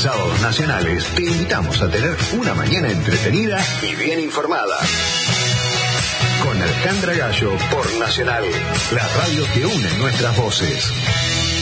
Sábados Nacionales te invitamos a tener una mañana entretenida y bien informada. Con Alejandra Gallo por Nacional, la radio que une nuestras voces.